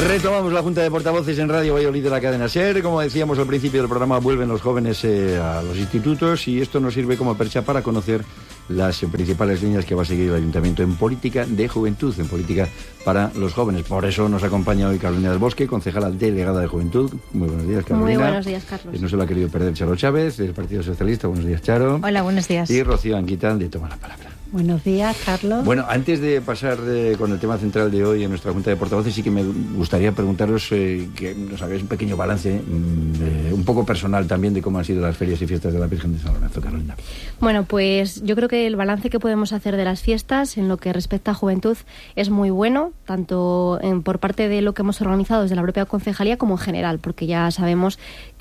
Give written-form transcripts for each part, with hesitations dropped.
Retomamos la Junta de Portavoces en Radio Valladolid de la cadena SER. Como decíamos al principio del programa, vuelven los jóvenes a los institutos y esto nos sirve como percha para conocer las principales líneas que va a seguir el Ayuntamiento en política de juventud, en política para los jóvenes. Por eso nos acompaña hoy Carolina del Bosque, concejala delegada de Juventud. Muy buenos días, Carolina. Muy buenos días, Carlos. No se lo ha querido perder Charo Chávez, del Partido Socialista. Buenos días, Charo. Hola, buenos días. Y Rocío Anquita, de Toma la Palabra. Buenos días, Carlos. Bueno, antes de pasar con el tema central de hoy en nuestra Junta de Portavoces, sí que me gustaría preguntaros que nos hagáis un pequeño balance, un poco personal también, de cómo han sido las ferias y fiestas de la Virgen de San Lorenzo, Carolina. Bueno, pues yo creo que el balance que podemos hacer de las fiestas en lo que respecta a juventud es muy bueno, tanto por parte de lo que hemos organizado desde la propia concejalía como en general, porque ya sabemos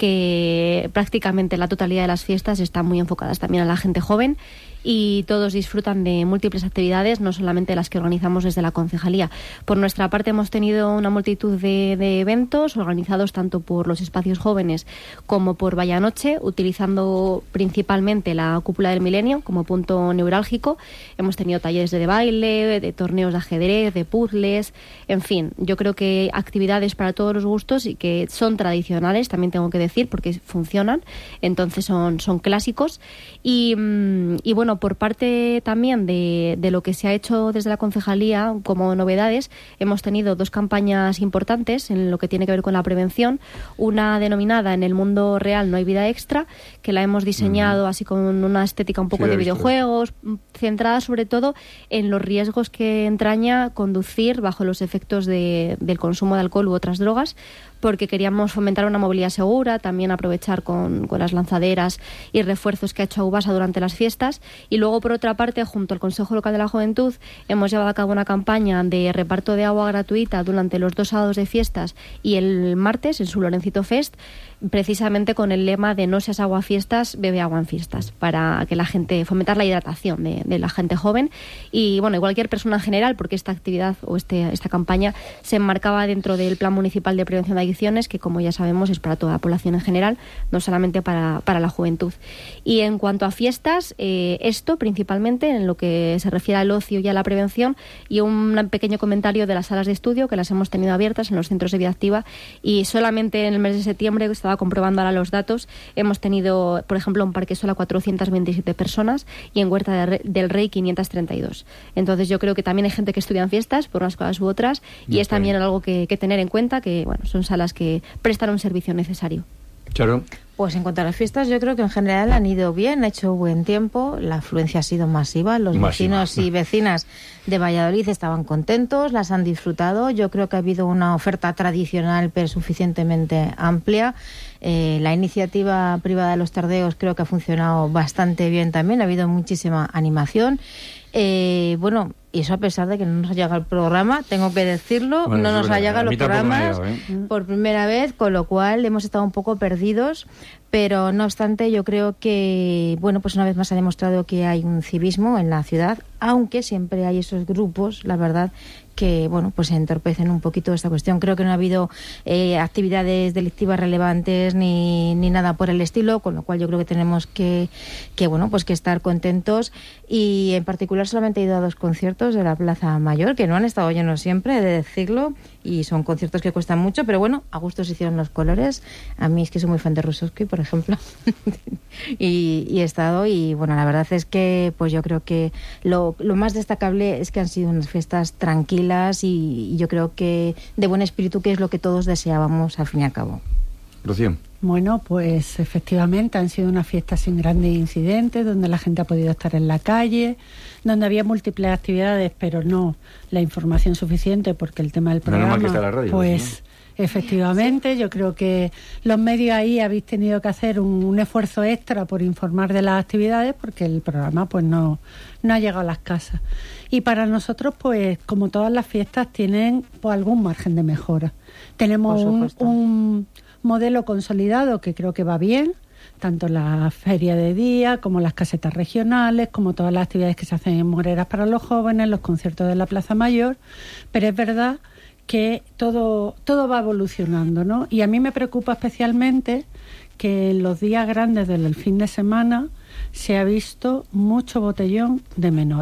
que prácticamente la totalidad de las fiestas están muy enfocadas también a la gente joven y todos disfrutan de múltiples actividades, no solamente las que organizamos desde la concejalía. Por nuestra parte hemos tenido una multitud de eventos organizados tanto por los espacios jóvenes como por Vallanoche, utilizando principalmente la Cúpula del Milenio como punto neurálgico. Hemos tenido talleres de baile, de torneos de ajedrez, de puzzles, en fin, yo creo que actividades para todos los gustos y que son tradicionales, también tengo que decir, porque funcionan, entonces son clásicos. Y bueno, por parte también de lo que se ha hecho desde la concejalía como novedades, hemos tenido dos campañas importantes en lo que tiene que ver con la prevención. Una denominada En el mundo real no hay vida extra, que la hemos diseñado así con una estética un poco de videojuegos, centrada sobre todo en los riesgos que entraña conducir bajo los efectos del consumo de alcohol u otras drogas, porque queríamos fomentar una movilidad segura, también aprovechar con las lanzaderas y refuerzos que ha hecho Aubasa durante las fiestas. Y luego, por otra parte, junto al Consejo Local de la Juventud, hemos llevado a cabo una campaña de reparto de agua gratuita durante los 2 sábados de fiestas y el martes en su Lorencito Fest, precisamente con el lema de no seas agua fiestas, bebe agua en fiestas, para que la gente, fomentar la hidratación de la gente joven y bueno, y cualquier persona en general, porque esta actividad o esta campaña se enmarcaba dentro del Plan Municipal de Prevención de Adicciones, que como ya sabemos es para toda la población en general, no solamente para la juventud. Y en cuanto a fiestas, esto principalmente en lo que se refiere al ocio y a la prevención, y un pequeño comentario de las salas de estudio que las hemos tenido abiertas en los centros de vida activa, y solamente en el mes de septiembre, que estaba comprobando ahora los datos, hemos tenido, por ejemplo, en Parquesola 427 personas y en Huerta del Rey 532. Entonces yo creo que también hay gente que estudia en fiestas por unas cosas u otras y es también algo que tener en cuenta, que bueno, son salas que prestan un servicio necesario. Charo. Pues en cuanto a las fiestas, yo creo que en general han ido bien, ha hecho buen tiempo, la afluencia ha sido masiva, los vecinos y vecinas de Valladolid estaban contentos, las han disfrutado. Yo creo que ha habido una oferta tradicional pero suficientemente amplia. La iniciativa privada de los tardeos creo que ha funcionado bastante bien también, ha habido muchísima animación. Bueno, y eso a pesar de que no nos ha llegado el programa, tengo que decirlo, bueno, no nos ha llegado los programas por primera vez, con lo cual hemos estado un poco perdidos, pero no obstante yo creo que, bueno, pues una vez más ha demostrado que hay un civismo en la ciudad, aunque siempre hay esos grupos, la verdad, que bueno, pues entorpecen un poquito esta cuestión. Creo que no ha habido actividades delictivas relevantes ni nada por el estilo, con lo cual yo creo que tenemos que bueno, pues que estar contentos. Y en particular solamente he ido a 2 conciertos de la Plaza Mayor, que no han estado llenos siempre, he de decirlo, y son conciertos que cuestan mucho, pero bueno, a gusto se hicieron los colores. A mí es que soy muy fan de Rusowski, por ejemplo, y he estado, y bueno, la verdad es que pues yo creo que lo más destacable es que han sido unas fiestas tranquilas y yo creo que de buen espíritu, que es lo que todos deseábamos al fin y al cabo. Rocío. Bueno, pues efectivamente han sido unas fiestas sin grandes incidentes, donde la gente ha podido estar en la calle, donde había múltiples actividades, pero no la información suficiente, porque el tema del programa, que está la radio, pues ¿no? Efectivamente, yo creo que los medios ahí habéis tenido que hacer un esfuerzo extra por informar de las actividades, porque el programa pues no ha llegado a las casas. Y para nosotros, pues como todas las fiestas, tienen pues algún margen de mejora. Tenemos un modelo consolidado que creo que va bien, tanto la feria de día como las casetas regionales, como todas las actividades que se hacen en Moreras para los jóvenes, los conciertos de la Plaza Mayor, pero es verdad que todo va evolucionando, ¿no? Y a mí me preocupa especialmente que en los días grandes del fin de semana se ha visto mucho botellón de menores.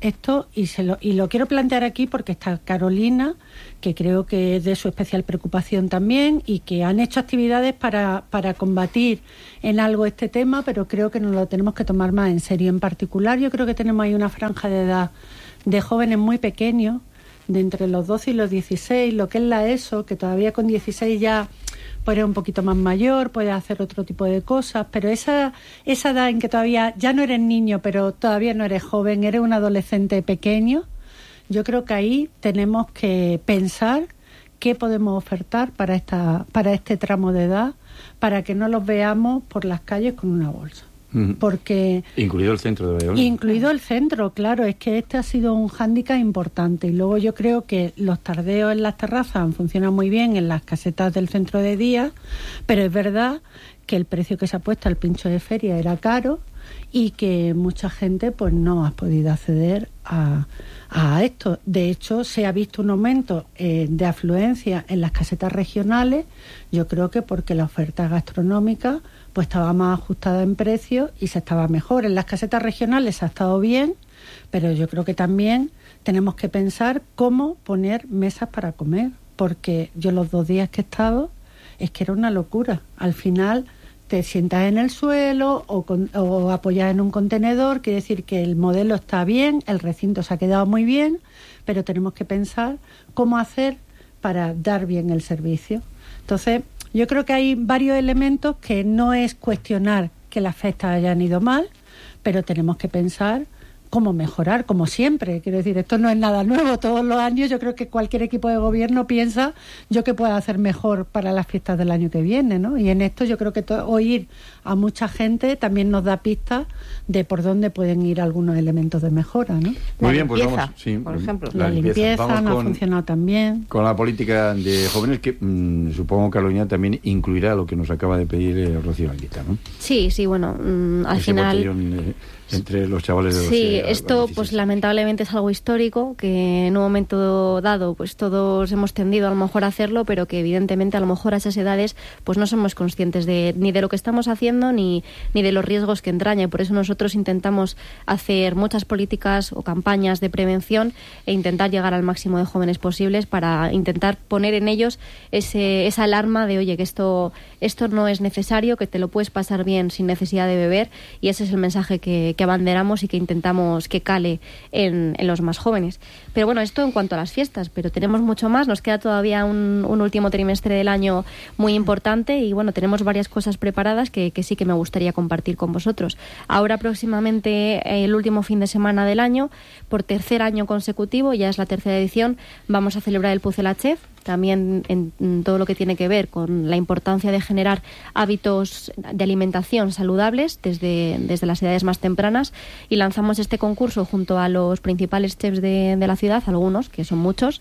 esto, y lo quiero plantear aquí porque está Carolina, que creo que es de su especial preocupación también, y que han hecho actividades para combatir en algo este tema, pero creo que nos lo tenemos que tomar más en serio. En particular, yo creo que tenemos ahí una franja de edad de jóvenes muy pequeños, de entre los 12 y los 16, lo que es la ESO, que todavía con 16 ya pues eres un poquito más mayor, puedes hacer otro tipo de cosas, pero esa edad en que todavía ya no eres niño, pero todavía no eres joven, eres un adolescente pequeño, yo creo que ahí tenemos que pensar qué podemos ofertar para este tramo de edad, para que no los veamos por las calles con una bolsa. Porque incluido el centro de Valladolid. Incluido el centro, claro, es que este ha sido un hándicap importante. Y luego yo creo que los tardeos en las terrazas han funcionado muy bien en las casetas del centro de día, pero es verdad que el precio que se ha puesto al pincho de feria era caro y que mucha gente pues no ha podido acceder a esto. De hecho, se ha visto un aumento de afluencia en las casetas regionales, yo creo que porque la oferta gastronómica pues estaba más ajustada en precio y se estaba mejor. En las casetas regionales ha estado bien, pero yo creo que también tenemos que pensar cómo poner mesas para comer, porque yo los 2 días que he estado es que era una locura. Al final te sientas en el suelo o apoyas en un contenedor, quiere decir que el modelo está bien, el recinto se ha quedado muy bien, pero tenemos que pensar cómo hacer para dar bien el servicio. Entonces, yo creo que hay varios elementos que no es cuestionar que las fiestas hayan ido mal, pero tenemos que pensar cómo mejorar, como siempre. Quiero decir, esto no es nada nuevo. Todos los años yo creo que cualquier equipo de gobierno piensa yo qué puedo hacer mejor para las fiestas del año que viene, ¿no? Y en esto yo creo que oír a mucha gente también nos da pistas de por dónde pueden ir algunos elementos de mejora, ¿no? Muy bien, pues limpieza, vamos, sí, por ejemplo. La limpieza no ha funcionado tan bien. Con la política de jóvenes que supongo que Carolina también incluirá lo que nos acaba de pedir Rocío Anguita, ¿no? Sí, bueno, al ese final... botellón, entre los chavales de 12 Sí, a esto 16. pues lamentablemente es algo histórico, que en un momento dado pues todos hemos tendido a lo mejor a hacerlo, pero que evidentemente a lo mejor a esas edades pues no somos conscientes ni de lo que estamos haciendo ni de los riesgos que entraña, y por eso nosotros intentamos hacer muchas políticas o campañas de prevención e intentar llegar al máximo de jóvenes posibles para intentar poner en ellos esa alarma de oye, que esto no es necesario, que te lo puedes pasar bien sin necesidad de beber, y ese es el mensaje que abanderamos y que intentamos que cale en los más jóvenes. Pero bueno, esto en cuanto a las fiestas, pero tenemos mucho más, nos queda todavía un último trimestre del año muy importante y bueno, tenemos varias cosas preparadas que sí que me gustaría compartir con vosotros. Ahora próximamente, el último fin de semana del año, por 3er año consecutivo, ya es la 3ª edición, vamos a celebrar el Puzzle a Chef, también en todo lo que tiene que ver con la importancia de generar hábitos de alimentación saludables desde las edades más tempranas, y lanzamos este concurso junto a los principales chefs de la ciudad, algunos, que son muchos,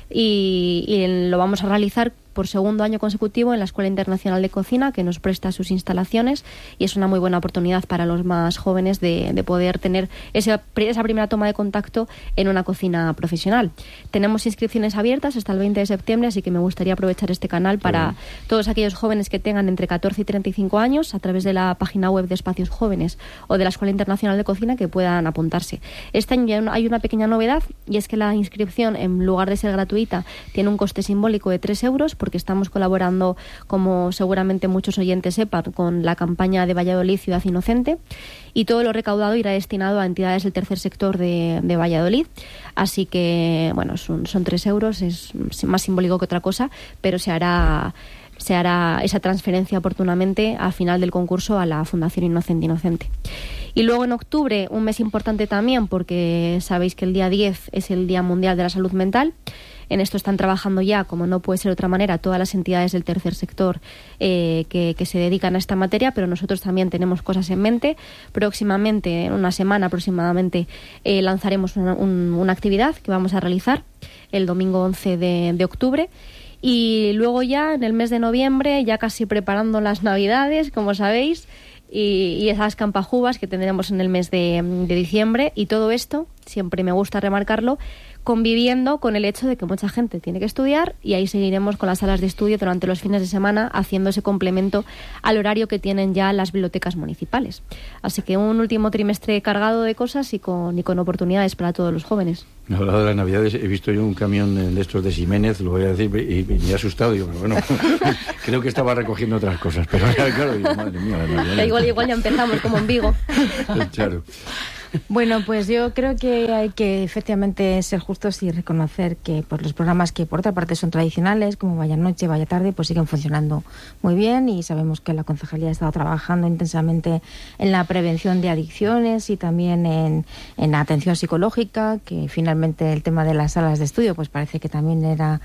y lo vamos a realizar por 2º año consecutivo en la Escuela Internacional de Cocina, que nos presta sus instalaciones, y es una muy buena oportunidad para los más jóvenes de poder tener esa primera toma de contacto en una cocina profesional. Tenemos inscripciones abiertas hasta el 20 de septiembre, así que me gustaría aprovechar este canal para todos aquellos jóvenes que tengan entre 14 y 35 años, a través de la página web de Espacios Jóvenes o de la Escuela Internacional de Cocina, que puedan apuntarse. Este año ya hay una pequeña novedad, y es que la inscripción, en lugar de ser gratuita, tiene un coste simbólico de 3 euros, porque estamos colaborando, como seguramente muchos oyentes sepan, con la campaña de Valladolid Ciudad Inocente, y todo lo recaudado irá destinado a entidades del tercer sector de Valladolid. Así que, bueno, son 3 euros, es más simbólico que otra cosa, pero se hará esa transferencia oportunamente al final del concurso a la Fundación Inocente. Y luego en octubre, un mes importante también, porque sabéis que el día 10 es el Día Mundial de la Salud Mental. En esto están trabajando ya, como no puede ser de otra manera, todas las entidades del tercer sector que se dedican a esta materia, pero nosotros también tenemos cosas en mente. Próximamente, en una semana aproximadamente, lanzaremos una actividad que vamos a realizar el domingo 11 de octubre. Y luego ya en el mes de noviembre, ya casi preparando las Navidades, como sabéis, y esas campajubas que tendremos en el mes de diciembre. Y todo esto, siempre me gusta remarcarlo, conviviendo con el hecho de que mucha gente tiene que estudiar, y ahí seguiremos con las salas de estudio durante los fines de semana, haciendo ese complemento al horario que tienen ya las bibliotecas municipales. Así que un último trimestre cargado de cosas y con oportunidades para todos los jóvenes. Hablado de las Navidades, he visto yo un camión de estos de Ximénez, lo voy a decir, y me he asustado. Digo, bueno, creo que estaba recogiendo otras cosas, pero claro, digo, madre mía, las Navidades. Igual ya empezamos como en Vigo. Claro. Bueno, pues yo creo que hay que efectivamente ser justos y reconocer que pues, los programas que por otra parte son tradicionales, como Vaya Noche, Vaya Tarde, pues siguen funcionando muy bien, y sabemos que la Concejalía ha estado trabajando intensamente en la prevención de adicciones y también en la atención psicológica, que finalmente el tema de las salas de estudio pues parece que también era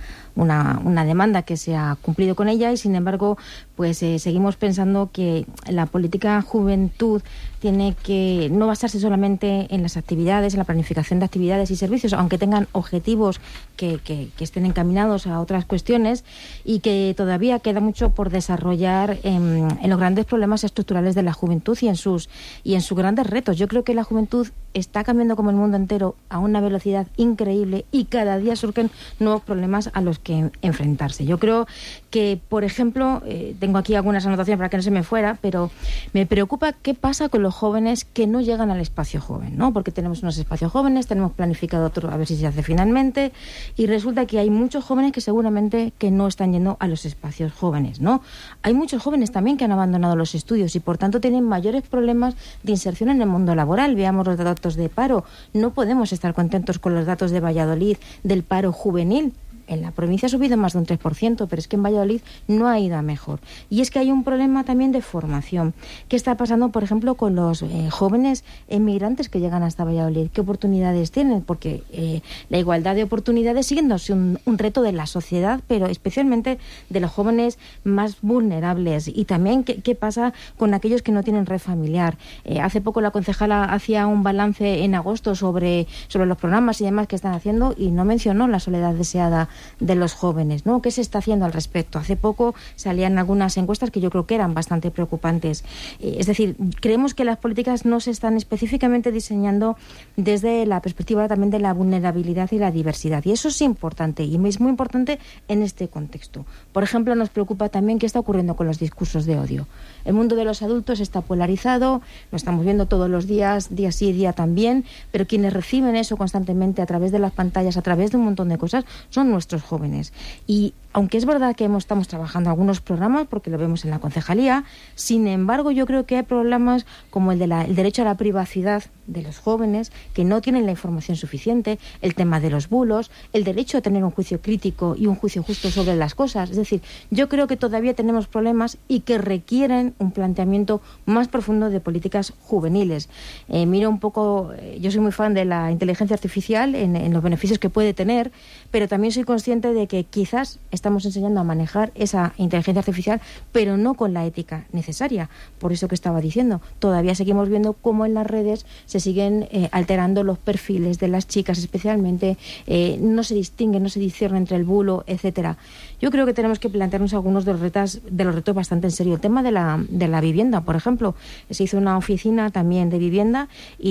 una demanda que se ha cumplido con ella, y sin embargo pues seguimos pensando que la política juventud tiene que no basarse solamente en las actividades, en la planificación de actividades y servicios, aunque tengan objetivos que estén encaminados a otras cuestiones, y que todavía queda mucho por desarrollar en los grandes problemas estructurales de la juventud y en sus grandes retos. Yo creo que la juventud está cambiando como el mundo entero a una velocidad increíble, y cada día surgen nuevos problemas a los que enfrentarse. Yo creo que, por ejemplo, tengo aquí algunas anotaciones para que no se me fuera, pero me preocupa qué pasa con los jóvenes que no llegan al espacio joven, ¿no? Porque tenemos unos espacios jóvenes, tenemos planificado otro, a ver si se hace finalmente, y resulta que hay muchos jóvenes que seguramente que no están yendo a los espacios jóvenes, ¿no? Hay muchos jóvenes también que han abandonado los estudios y por tanto tienen mayores problemas de inserción en el mundo laboral. Veamos los datos de paro. No podemos estar contentos con los datos de Valladolid del paro juvenil. En la provincia ha subido más de un 3%, pero es que en Valladolid no ha ido a mejor. Y es que hay un problema también de formación. ¿Qué está pasando, por ejemplo, con los jóvenes emigrantes que llegan hasta Valladolid? ¿Qué oportunidades tienen? Porque la igualdad de oportunidades sigue siendo un reto de la sociedad, pero especialmente de los jóvenes más vulnerables. Y también, ¿qué pasa con aquellos que no tienen red familiar? Hace poco la concejala hacía un balance en agosto sobre los programas y demás que están haciendo, y no mencionó la soledad deseada de los jóvenes, ¿no? ¿Qué se está haciendo al respecto? Hace poco salían algunas encuestas que yo creo que eran bastante preocupantes. Es decir, creemos que las políticas no se están específicamente diseñando desde la perspectiva también de la vulnerabilidad y la diversidad. Y eso es importante, y es muy importante en este contexto. Por ejemplo, nos preocupa también qué está ocurriendo con los discursos de odio. El mundo de los adultos está polarizado, lo estamos viendo todos los días, día sí, día también, pero quienes reciben eso constantemente a través de las pantallas, a través de un montón de cosas, son nuestros jóvenes. Y aunque es verdad que estamos trabajando algunos programas, porque lo vemos en la concejalía, sin embargo yo creo que hay problemas como el derecho a la privacidad de los jóvenes, que no tienen la información suficiente, el tema de los bulos, el derecho a tener un juicio crítico y un juicio justo sobre las cosas. Es decir, yo creo que todavía tenemos problemas y que requieren un planteamiento más profundo de políticas juveniles. Miro un poco, yo soy muy fan de la inteligencia artificial en los beneficios que puede tener, pero también soy consciente de que quizás estamos enseñando a manejar esa inteligencia artificial, pero no con la ética necesaria. Por eso que estaba diciendo, todavía seguimos viendo cómo en las redes se siguen alterando los perfiles de las chicas, especialmente, no se distingue, no se discierne entre el bulo, etcétera. Yo creo que tenemos que plantearnos algunos de los retos bastante en serio. El tema de la vivienda, por ejemplo, se hizo una oficina también de vivienda,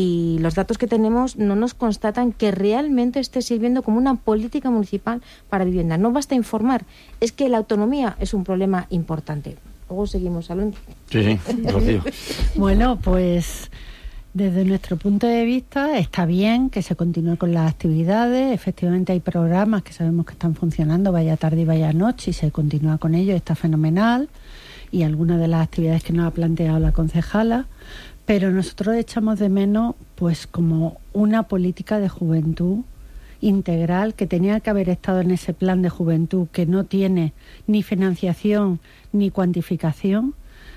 y los datos que tenemos no nos constatan que realmente esté sirviendo como una política municipal para vivienda. No basta informar, es que la autonomía es un problema importante. Luego seguimos hablando. Sí, Rocío. Bueno, pues desde nuestro punto de vista está bien que se continúe con las actividades. Efectivamente hay programas que sabemos que están funcionando, Vaya Tarde y Vaya Noche, y se continúa con ello, está fenomenal, y algunas de las actividades que nos ha planteado la concejala, pero nosotros echamos de menos pues como una política de juventud integral que tenía que haber estado en ese plan de juventud que no tiene ni financiación ni cuantificación,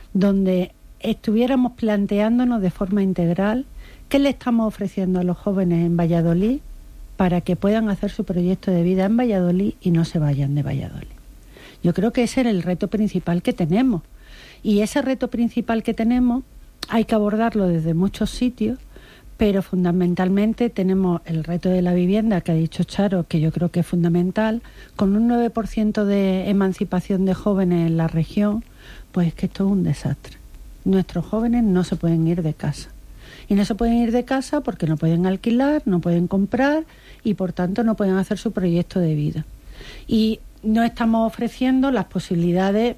donde estuviéramos planteándonos de forma integral qué le estamos ofreciendo a los jóvenes en Valladolid para que puedan hacer su proyecto de vida en Valladolid y no se vayan de Valladolid. Yo creo que ese es el reto principal que tenemos, y ese reto principal que tenemos hay que abordarlo desde muchos sitios, pero fundamentalmente tenemos el reto de la vivienda, que ha dicho Charo, que yo creo que es fundamental, con un 9% de emancipación de jóvenes en la región, pues es que esto es un desastre. Nuestros jóvenes no se pueden ir de casa. Y no se pueden ir de casa porque no pueden alquilar, no pueden comprar y por tanto no pueden hacer su proyecto de vida. Y no estamos ofreciendo las posibilidades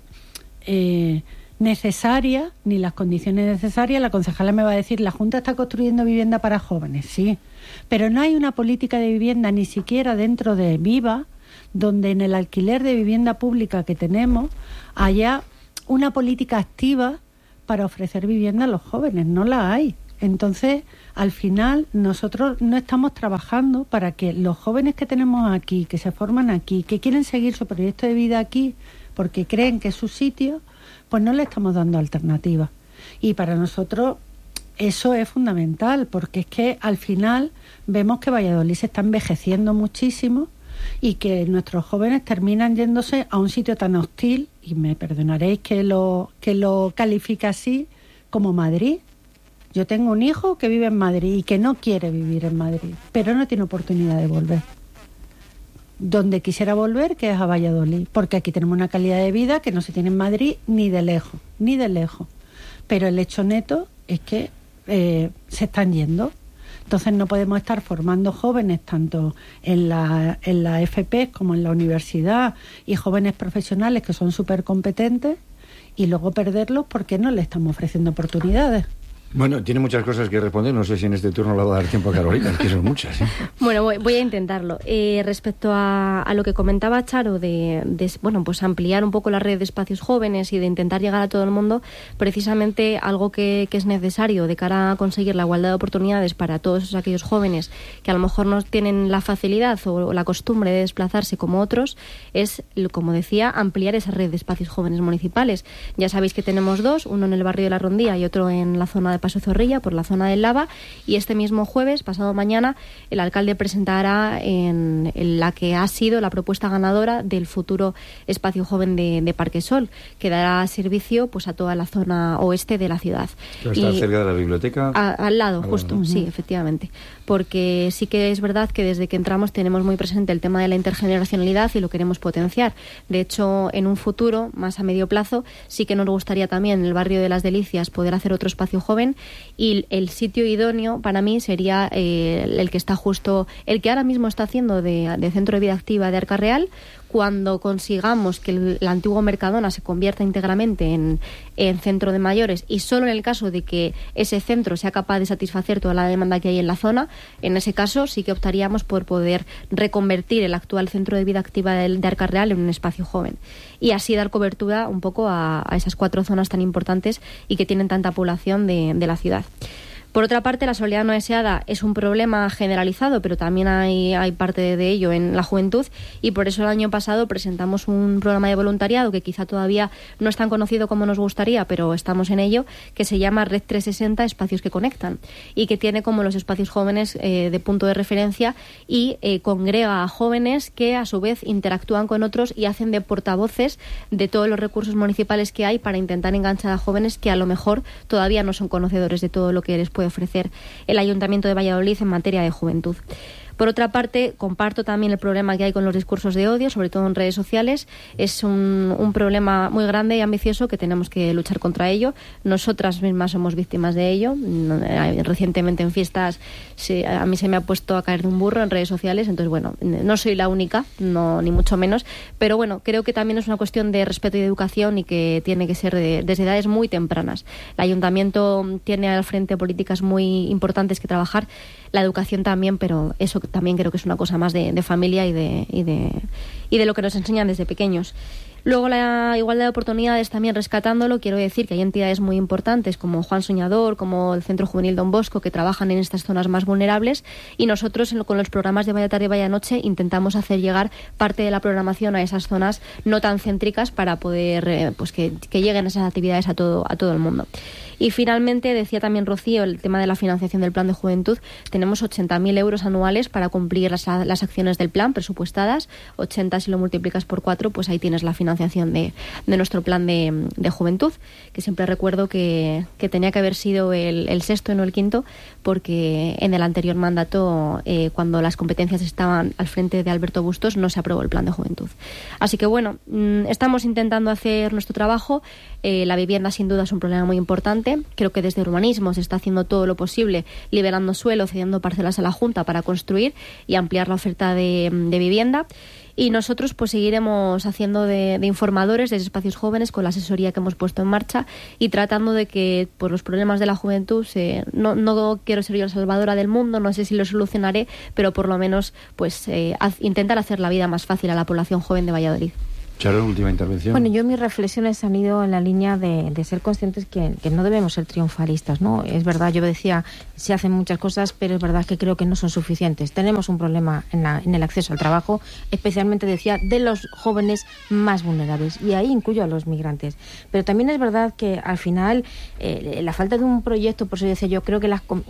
necesarias ni las condiciones necesarias. La concejala me va a decir, la Junta está construyendo vivienda para jóvenes, sí, pero no hay una política de vivienda ni siquiera dentro de Viva, donde en el alquiler de vivienda pública que tenemos haya una política activa para ofrecer vivienda a los jóvenes. No la hay. Entonces, al final, nosotros no estamos trabajando para que los jóvenes que tenemos aquí, que se forman aquí, que quieren seguir su proyecto de vida aquí, porque creen que es su sitio, pues no le estamos dando alternativas. Y para nosotros eso es fundamental, porque es que al final vemos que Valladolid se está envejeciendo muchísimo y que nuestros jóvenes terminan yéndose a un sitio tan hostil, y me perdonaréis que lo califique así, como Madrid. Yo tengo un hijo que vive en Madrid y que no quiere vivir en Madrid, pero no tiene oportunidad de volver. Donde quisiera volver, que es a Valladolid, porque aquí tenemos una calidad de vida que no se tiene en Madrid ni de lejos, ni de lejos. Pero el hecho neto es que se están yendo. Entonces no podemos estar formando jóvenes tanto en la FP como en la universidad, y jóvenes profesionales que son súper competentes, y luego perderlos porque no les estamos ofreciendo oportunidades. Bueno, tiene muchas cosas que responder. No sé si en este turno le va a dar tiempo a Carolina, es que son muchas, ¿eh? Bueno, voy a intentarlo. Respecto a lo que comentaba Charo de pues ampliar un poco la red de espacios jóvenes y de intentar llegar a todo el mundo, precisamente algo que es necesario de cara a conseguir la igualdad de oportunidades para todos aquellos jóvenes que a lo mejor no tienen la facilidad o la costumbre de desplazarse como otros, es, como decía, ampliar esa red de espacios jóvenes municipales. Ya sabéis que tenemos dos, uno en el barrio de La Rondía y otro en la zona de Paso Zorrilla, por la zona del Lava, y este mismo jueves, pasado mañana, el alcalde presentará en la que ha sido la propuesta ganadora del futuro espacio joven de Parque Sol, que dará servicio pues a toda la zona oeste de la ciudad. ¿Está cerca de la biblioteca? Al lado, justo, sí, efectivamente. Porque sí que es verdad que desde que entramos tenemos muy presente el tema de la intergeneracionalidad y lo queremos potenciar. De hecho, en un futuro, más a medio plazo, sí que nos gustaría también en el barrio de Las Delicias poder hacer otro espacio joven, y el sitio idóneo para mí sería el que está justo, el que ahora mismo está haciendo de Centro de Vida Activa de Arca Real. Cuando consigamos que el antiguo Mercadona se convierta íntegramente en centro de mayores, y solo en el caso de que ese centro sea capaz de satisfacer toda la demanda que hay en la zona, en ese caso sí que optaríamos por poder reconvertir el actual Centro de Vida Activa de Arca Real en un espacio joven, y así dar cobertura un poco a esas 4 zonas tan importantes y que tienen tanta población de la ciudad. Por otra parte, la soledad no deseada es un problema generalizado, pero también hay parte de ello en la juventud, y por eso el año pasado presentamos un programa de voluntariado que quizá todavía no es tan conocido como nos gustaría, pero estamos en ello, que se llama Red 360 Espacios que Conectan, y que tiene como los espacios jóvenes de punto de referencia, y congrega a jóvenes que a su vez interactúan con otros y hacen de portavoces de todos los recursos municipales que hay para intentar enganchar a jóvenes que a lo mejor todavía no son conocedores de todo lo que les puede ofrecer el Ayuntamiento de Valladolid en materia de juventud. Por otra parte, comparto también el problema que hay con los discursos de odio, sobre todo en redes sociales. Es un problema muy grande y ambicioso que tenemos que luchar contra ello. Nosotras mismas somos víctimas de ello. Recientemente en fiestas a mí se me ha puesto a caer de un burro en redes sociales, entonces bueno, no soy la única, no, ni mucho menos, pero bueno, creo que también es una cuestión de respeto y de educación, y que tiene que ser desde edades muy tempranas. El Ayuntamiento tiene al frente políticas muy importantes que trabajar, la educación también, pero eso también creo que es una cosa más de familia y de lo que nos enseñan desde pequeños. Luego la igualdad de oportunidades, también rescatándolo, quiero decir que hay entidades muy importantes como Juan Soñador, como el Centro Juvenil Don Bosco, que trabajan en estas zonas más vulnerables, y nosotros con los programas de Vaya Tarde y Vaya Noche intentamos hacer llegar parte de la programación a esas zonas no tan céntricas para poder que lleguen esas actividades a todo el mundo. Y finalmente, decía también Rocío, el tema de la financiación del Plan de Juventud. Tenemos 80.000 euros anuales para cumplir las acciones del plan presupuestadas. 80 si lo multiplicas por 4, pues ahí tienes la financiación financiación de nuestro plan de juventud, que siempre recuerdo que tenía que haber sido el 6º y no el 5º, porque en el anterior mandato, cuando las competencias estaban al frente de Alberto Bustos, no se aprobó el plan de juventud. Así que bueno, estamos intentando hacer nuestro trabajo. La vivienda sin duda es un problema muy importante. Creo que desde urbanismo se está haciendo todo lo posible, liberando suelo, cediendo parcelas a la Junta para construir y ampliar la oferta de vivienda. Y nosotros pues seguiremos haciendo de informadores de espacios jóvenes con la asesoría que hemos puesto en marcha y tratando de que por los problemas de la juventud, no quiero ser yo la salvadora del mundo, no sé si lo solucionaré, pero por lo menos pues intentar hacer la vida más fácil a la población joven de Valladolid. Charo, última intervención. Bueno, yo mis reflexiones han ido en la línea de ser conscientes que no debemos ser triunfalistas, ¿no? Es verdad, yo decía, se hacen muchas cosas, pero es verdad que creo que no son suficientes. Tenemos un problema en el acceso al trabajo, especialmente, decía, de los jóvenes más vulnerables, y ahí incluyo a los migrantes. Pero también es verdad que al final la falta de un proyecto, por eso decía yo, creo que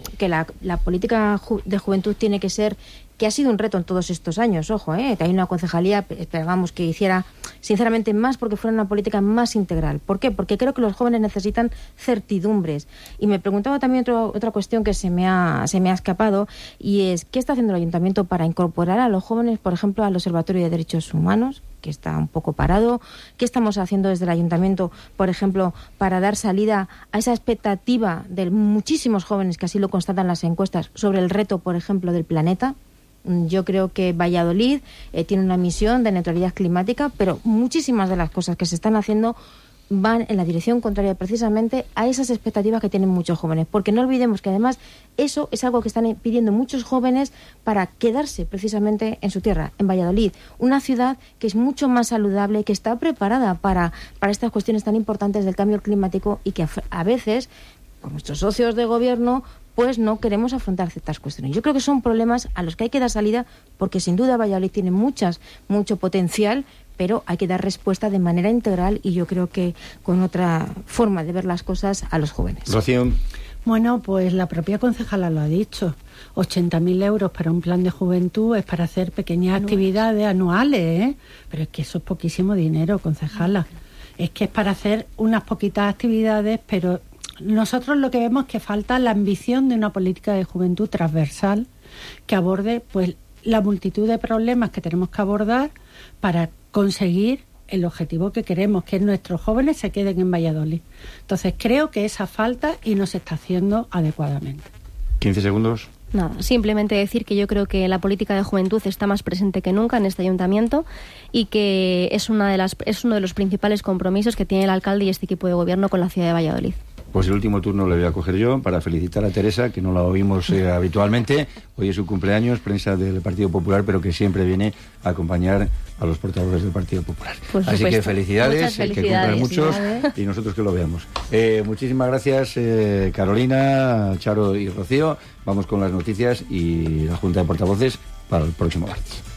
la política de juventud tiene que ser, que ha sido un reto en todos estos años, ojo, que hay una concejalía, esperábamos que hiciera sinceramente más porque fuera una política más integral. ¿Por qué? Porque creo que los jóvenes necesitan certidumbres. Y me preguntaba también otra cuestión que se me ha escapado, y es, ¿qué está haciendo el Ayuntamiento para incorporar a los jóvenes, por ejemplo, al Observatorio de Derechos Humanos, que está un poco parado? ¿Qué estamos haciendo desde el Ayuntamiento, por ejemplo, para dar salida a esa expectativa de muchísimos jóvenes, que así lo constatan las encuestas, sobre el reto, por ejemplo, del planeta? Yo creo que Valladolid tiene una misión de neutralidad climática, pero muchísimas de las cosas que se están haciendo van en la dirección contraria precisamente a esas expectativas que tienen muchos jóvenes. Porque no olvidemos que además eso es algo que están pidiendo muchos jóvenes para quedarse precisamente en su tierra, en Valladolid. Una ciudad que es mucho más saludable, que está preparada para estas cuestiones tan importantes del cambio climático, y que a veces, por nuestros socios de gobierno, pues no queremos afrontar ciertas cuestiones. Yo creo que son problemas a los que hay que dar salida, porque sin duda Valladolid tiene mucho potencial, pero hay que dar respuesta de manera integral, y yo creo que con otra forma de ver las cosas a los jóvenes. Rocío. Bueno, pues la propia concejala lo ha dicho. 80.000 euros para un plan de juventud es para hacer pequeñas actividades anuales, pero es que eso es poquísimo dinero, concejala. Es que es para hacer unas poquitas actividades, pero nosotros lo que vemos es que falta la ambición de una política de juventud transversal que aborde pues la multitud de problemas que tenemos que abordar para conseguir el objetivo que queremos, que nuestros jóvenes se queden en Valladolid. Entonces creo que esa falta y no se está haciendo adecuadamente. 15 segundos. Nada, simplemente decir que yo creo que la política de juventud está más presente que nunca en este ayuntamiento, y que es uno de los principales compromisos que tiene el alcalde y este equipo de gobierno con la ciudad de Valladolid. Pues el último turno le voy a coger yo para felicitar a Teresa, que no la oímos habitualmente. Hoy es su cumpleaños, prensa del Partido Popular, pero que siempre viene a acompañar a los portavoces del Partido Popular. Así que felicidades, que cumplan muchos y nosotros que lo veamos. Muchísimas gracias, Carolina, Charo y Rocío. Vamos con las noticias y la Junta de Portavoces para el próximo martes.